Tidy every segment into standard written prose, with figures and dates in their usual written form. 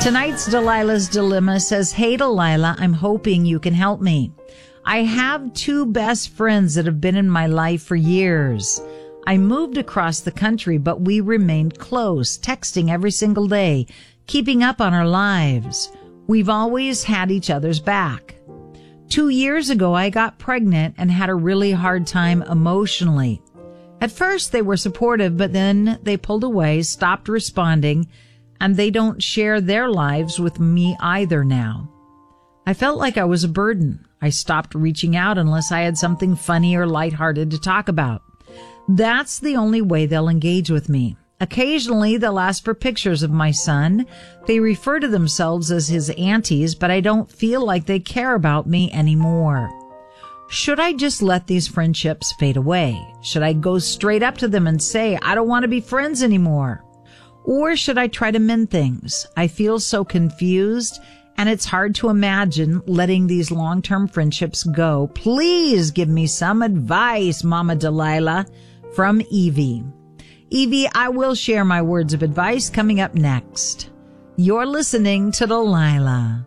Tonight's Delilah's Dilemma says, "Hey, Delilah, I'm hoping you can help me. I have two best friends that have been in my life for years. I moved across the country, but we remained close, texting every single day, keeping up on our lives. We've always had each other's back. 2 years ago, I got pregnant and had a really hard time emotionally. At first, they were supportive, but then they pulled away, stopped responding, and they don't share their lives with me either now. I felt like I was a burden. I stopped reaching out unless I had something funny or lighthearted to talk about. That's the only way they'll engage with me. Occasionally, they'll ask for pictures of my son. They refer to themselves as his aunties, but I don't feel like they care about me anymore. Should I just let these friendships fade away? Should I go straight up to them and say, I don't want to be friends anymore? Or should I try to mend things? I feel so confused, and it's hard to imagine letting these long-term friendships go. Please give me some advice, Mama Delilah." From Evie. Evie, I will share my words of advice coming up next. You're listening to Delilah.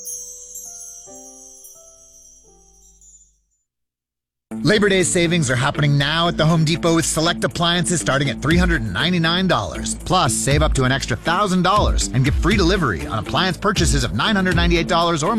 Labor Day savings are happening now at the Home Depot with select appliances starting at $399. Plus, save up to an extra $1,000 and get free delivery on appliance purchases of $998 or more.